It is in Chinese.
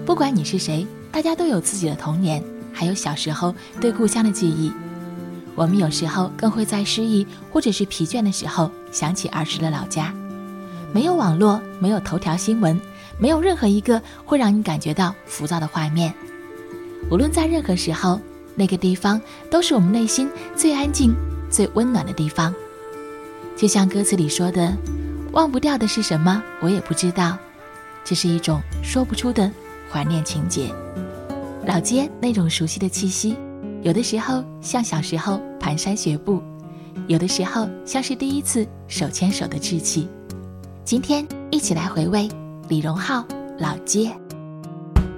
不管你是谁，大家都有自己的童年，还有小时候对故乡的记忆。我们有时候更会在失意或者是疲倦的时候想起儿时的老家。没有网络，没有头条新闻，没有任何一个会让你感觉到浮躁的画面。无论在任何时候，那个地方都是我们内心最安静、最温暖的地方。就像歌词里说的，忘不掉的是什么，我也不知道，这是一种说不出的怀念情节。老街那种熟悉的气息，有的时候像小时候蹒跚学步，有的时候像是第一次手牵手的稚气。今天一起来回味李荣浩《老街》。